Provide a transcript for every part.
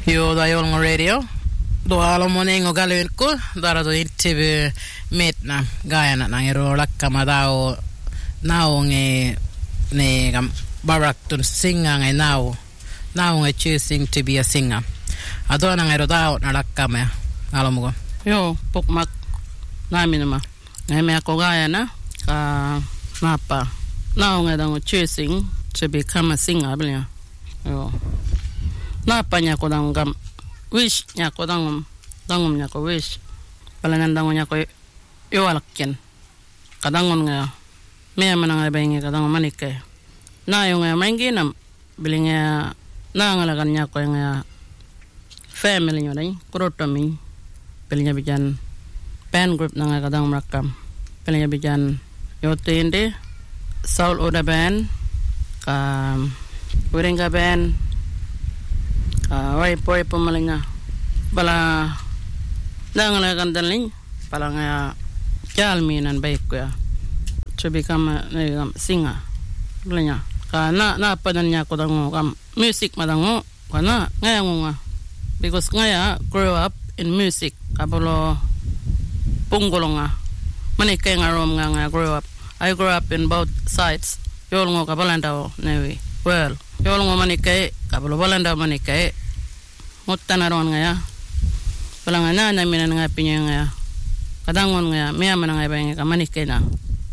Jo, da jolngo radio. Do alo monengo galuen ko dara do interview metna gayana nangero lakkama dao naonge ne gam baraktun singa ngai now choosing to be a singer. Adona ngero dao na lakkama alomugo. Yo, pokmak naminama. Ngai me ako gayana ka mapa. Now ngai choosing to become a singer blia. Yo. Napa nya ko dangam wish nya ko dangum nya ko wish. Palanan dangon nya ko yo alakyen. Kadangon nga me manang bengi kadang manike. Na yung nga manginam bilinga na ngalagan nya ko nga family nyo dai kurotomi bilinga bijan band group na nga kadang makam. Bilinga bijan yo tende Soul Oda band ka Urenga band wai poi pemalinga bala nangala kandaling pala nga jalminan baik ko ya to become a singer blanya kana na padannya ko dango kam music madango kana ngayango nga because ngaya grow up in music kabolo punggolonga mani kay nga rom nga grow up. I grew up in both sides yolngo kabalanda newi well yolngo mani kay kabolo balanda mani kay mutanaron nga ya palang na namin nga pinya nga kadangon nga maya man nga ibang ka manike na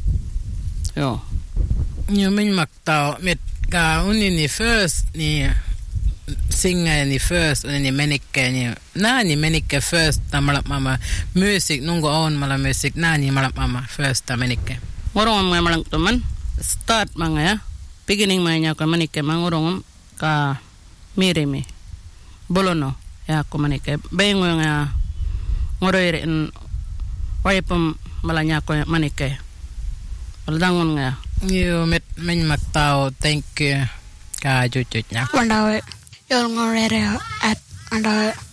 yo min maktao met ka unini first ni singer ni first unini menike ni nani menike first tamalap mama music nungo on mala music nani malap mama first ta menike ngorong nga malang tuman start mga ya beginning manya ka manike mangorong ka mirimi bolono ya ko manike bengo nga ngoroire en waypam malanya ko manike baldangon nga yo met men maktao thank you ka jujunya Wanda yolngo radio at anda